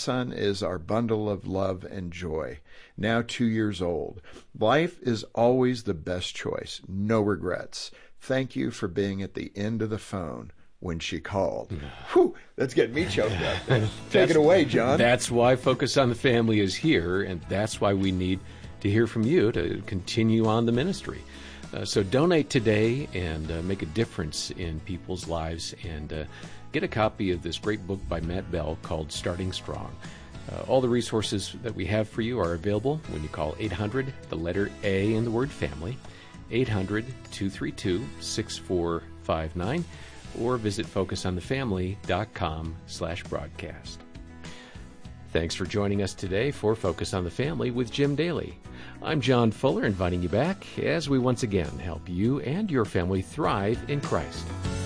grandson is our bundle of love and joy, now 2 years old. Life is always the best choice. No regrets. Thank you for being at the end of the phone when she called. Whew, that's getting me choked up. Take it away, John. That's why Focus on the Family is here, and that's why we need to hear from you to continue on the ministry. So donate today and make a difference in people's lives, and get a copy of this great book by Matt Bell called Starting Strong. All the resources that we have for you are available when you call 800, the letter A in the word family, 800-232-6459, or visit focusonthefamily.com/broadcast. Thanks for joining us today for Focus on the Family with Jim Daly. I'm John Fuller, inviting you back as we once again help you and your family thrive in Christ.